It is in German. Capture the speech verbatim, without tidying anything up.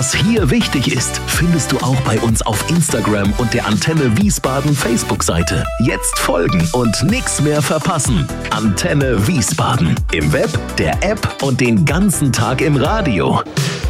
Was hier wichtig ist, findest du auch bei uns auf Instagram und der Antenne Wiesbaden Facebook-Seite. Jetzt folgen und nichts mehr verpassen. Antenne Wiesbaden. Im Web, der App und den ganzen Tag im Radio.